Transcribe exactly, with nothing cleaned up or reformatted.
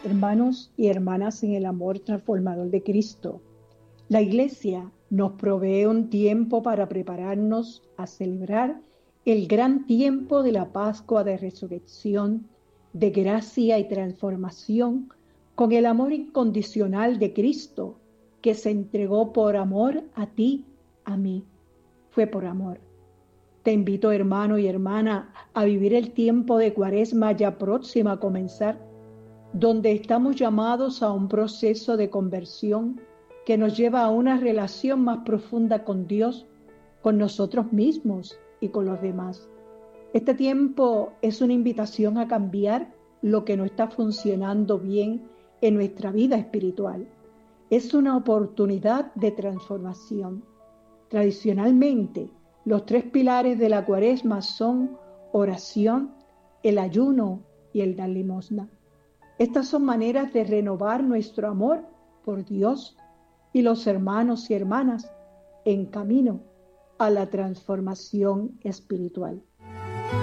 Hermanos y hermanas en el amor transformador de Cristo, la Iglesia nos provee un tiempo para prepararnos a celebrar el gran tiempo de la Pascua de Resurrección, de gracia y transformación, con el amor incondicional de Cristo, que se entregó por amor a ti, a mí. Fue por amor. Te invito, hermano y hermana, a vivir el tiempo de Cuaresma ya próxima a comenzar, donde estamos llamados a un proceso de conversión que nos lleva a una relación más profunda con Dios, con nosotros mismos y con los demás. Este tiempo es una invitación a cambiar lo que no está funcionando bien en nuestra vida espiritual. Es una oportunidad de transformación. Tradicionalmente, los tres pilares de la Cuaresma son oración, el ayuno y el dar limosna. Estas son maneras de renovar nuestro amor por Dios y los hermanos y hermanas en camino a la transformación espiritual.